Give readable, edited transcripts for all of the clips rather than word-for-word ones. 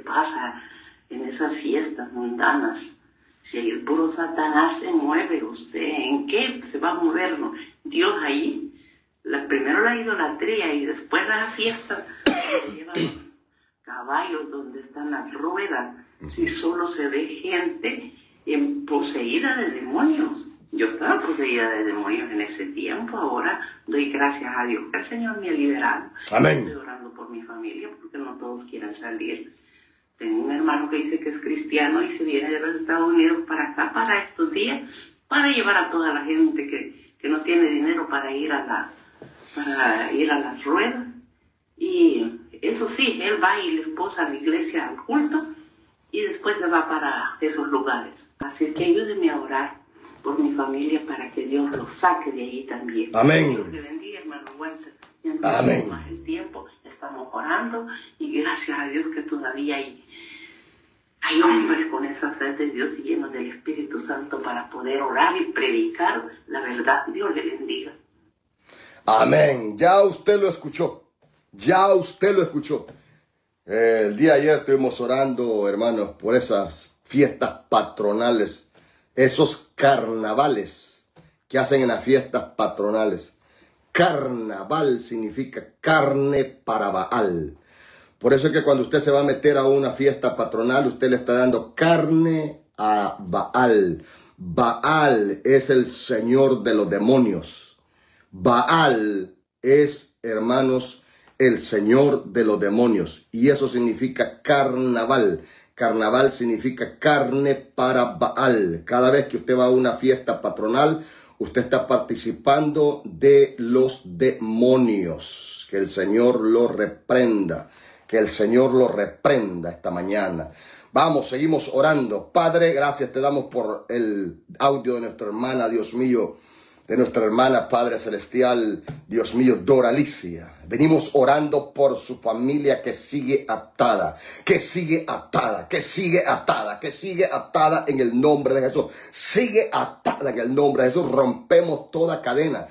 pasa en esas fiestas mundanas. Si el puro Satanás se mueve, ¿usted en qué se va a mover? ¿No? Dios ahí, primero la idolatría y después la fiesta, donde llevan los caballos, donde están las ruedas. Si solo se ve gente poseída de demonios. Yo estaba poseída de demonios en ese tiempo. Ahora doy gracias a Dios que el Señor me ha liberado. Amén. Estoy orando por mi familia porque no todos quieren salir. Tengo un hermano que dice que es cristiano y se viene de los Estados Unidos para acá, para estos días, para llevar a toda la gente que no tiene dinero para ir a las ruedas. Y eso sí, él va y le esposa a la iglesia al culto y después se va para esos lugares. Así que ayúdeme a orar por mi familia para que Dios los saque de ahí también. Amén. Dios le bendiga, hermano Walter. Amén. Más el tiempo, estamos orando y gracias a Dios que todavía hay hombres con esa sed de Dios y llenos del Espíritu Santo para poder orar y predicar la verdad. Dios le bendiga. Amén. Ya usted lo escuchó. Ya usted lo escuchó. El día de ayer estuvimos orando, hermanos, por esas fiestas patronales, esos carnavales que hacen en las fiestas patronales. Carnaval significa carne para Baal. Por eso es que cuando usted se va a meter a una fiesta patronal, usted le está dando carne a Baal. Baal es el señor de los demonios. Baal es, hermanos, el señor de los demonios. Y eso significa carnaval. Carnaval significa carne para Baal. Cada vez que usted va a una fiesta patronal, usted está participando de los demonios. Que el Señor lo reprenda. Que el Señor lo reprenda esta mañana. Vamos, seguimos orando. Padre, gracias te damos por el audio de nuestra hermana, Dios mío, de nuestra hermana, Padre Celestial, Dios mío, Doralicia. Venimos orando por su familia que sigue atada, que sigue atada, que sigue atada, que sigue atada en el nombre de Jesús. Sigue atada en el nombre de Jesús. Rompemos toda cadena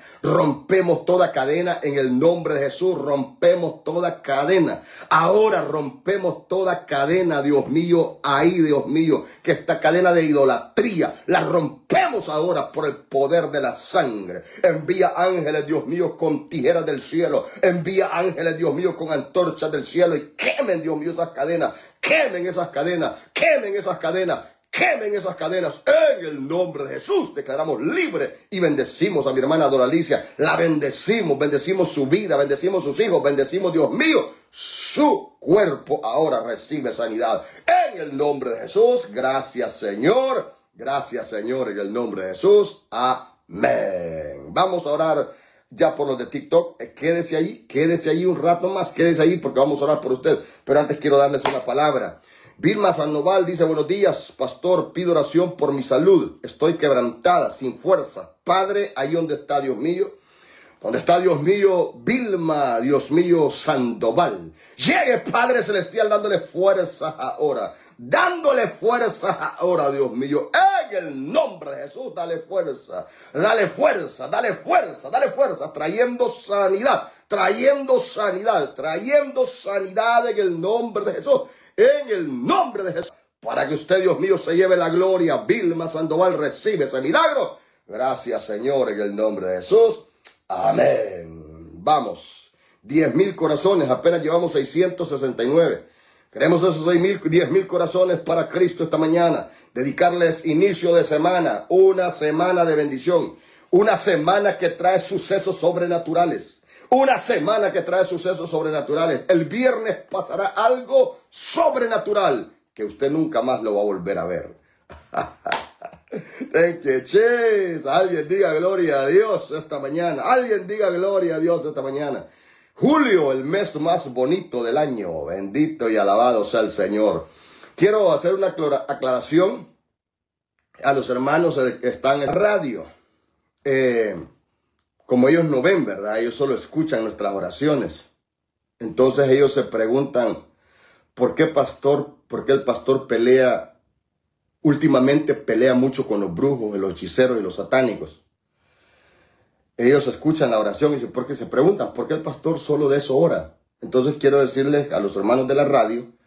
en el nombre de Jesús. Rompemos toda cadena. Ahora rompemos toda cadena, Dios mío, ahí, Dios mío, que esta cadena de idolatría la rompemos ahora por el poder de la sangre. Envía ángeles, Dios mío, con tijeras del cielo. Envía ángeles, Dios mío, con antorchas del cielo y quemen, Dios mío, esas cadenas. Quemen esas cadenas. Quemen esas cadenas. Quemen esas cadenas en el nombre de Jesús. Declaramos libre y bendecimos a mi hermana Doralicia. La bendecimos, bendecimos su vida, bendecimos sus hijos, bendecimos, Dios mío, su cuerpo ahora recibe sanidad en el nombre de Jesús. Gracias, Señor. Gracias, Señor, en el nombre de Jesús. Amén. Vamos a orar ya por los de TikTok. Quédese ahí un rato más, quédese ahí porque vamos a orar por usted. Pero antes quiero darles una palabra. Vilma Sandoval dice: buenos días, pastor, pido oración por mi salud. Estoy quebrantada, sin fuerza. Padre, ahí donde está, Dios mío. Donde está, Dios mío, Vilma, Dios mío, Sandoval. Llegue, Padre Celestial, dándole fuerza ahora. Dándole fuerza ahora, Dios mío. En el nombre de Jesús, dale fuerza. Dale fuerza, dale fuerza, dale fuerza. Trayendo sanidad, trayendo sanidad, trayendo sanidad en el nombre de Jesús. En el nombre de Jesús. Para que usted, Dios mío, se lleve la gloria. Vilma Sandoval recibe ese milagro. Gracias, Señor, en el nombre de Jesús. Amén. Vamos. 10,000 corazones. Apenas llevamos 669. Queremos esos 10,000 corazones para Cristo esta mañana. Dedicarles inicio de semana. Una semana de bendición. Una semana que trae sucesos sobrenaturales. Una semana que trae sucesos sobrenaturales. El viernes pasará algo sobrenatural que usted nunca más lo va a volver a ver. Thank you, Jesus. Alguien diga gloria a Dios esta mañana. Alguien diga gloria a Dios esta mañana. Julio, el mes más bonito del año. Bendito y alabado sea el Señor. Quiero hacer una aclaración a los hermanos que están en radio. Como ellos no ven, ¿verdad? Ellos solo escuchan nuestras oraciones. Entonces ellos se preguntan, ¿por qué el pastor últimamente pelea mucho con los brujos, los hechiceros y los satánicos? Ellos escuchan la oración y se preguntan, ¿por qué el pastor solo de eso ora? Entonces quiero decirles a los hermanos de la radio